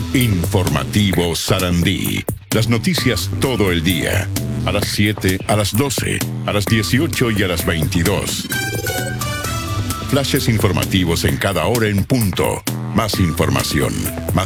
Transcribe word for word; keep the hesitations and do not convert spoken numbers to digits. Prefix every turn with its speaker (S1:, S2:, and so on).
S1: Informativo Sarandí. Las noticias todo el día. A las siete, a las doce, a las dieciocho y a las veintidós. Flashes informativos en cada hora en punto. Más información, más